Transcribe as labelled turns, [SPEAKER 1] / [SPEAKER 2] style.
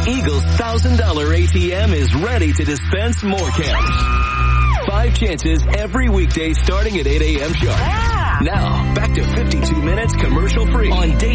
[SPEAKER 1] Eagle's $1,000 ATM is ready to dispense more cash. 5 chances every weekday starting at 8 a.m. sharp.
[SPEAKER 2] Yeah.
[SPEAKER 1] Now, back to 52 minutes commercial free on Day